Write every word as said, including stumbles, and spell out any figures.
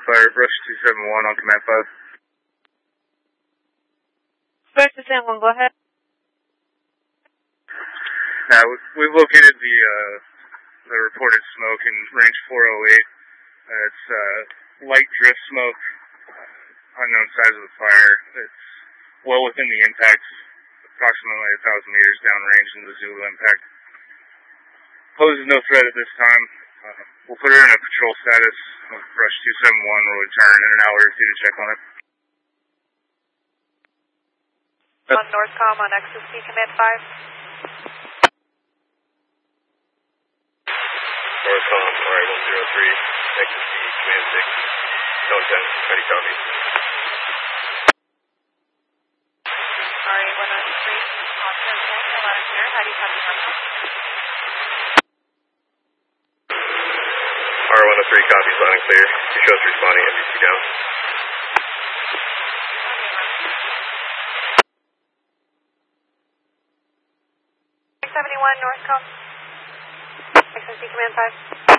Fire, Brush two seven one on Command five. Brush two seven one, go ahead. Now, we located the uh, the reported smoke in range four oh eight. Uh, it's uh, light drift smoke, uh, unknown size of the fire. It's well within the impact, approximately one thousand meters downrange in the Zulu impact. Poses no threat at this time. Uh, we'll put her in a patrol status. Brush two seven one will return in an hour or two to check on it. One Northcom on X S C Command five. Northcom, alright, one zero three, X S C Command six, no ten, ready copy. Alright, one oh three, Oscar ten, a ladder clear, how do you copy from now? R one oh three, copies loud and clear. You show us responding, M D C down. seventy-one Northcom, X S C Command five.